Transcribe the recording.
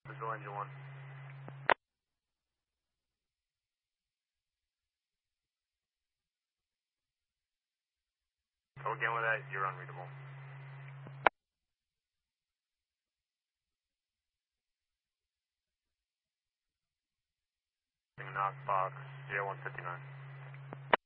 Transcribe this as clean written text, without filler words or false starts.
Visual engine 1. Go again with that, you're unreadable. Knox box 0159.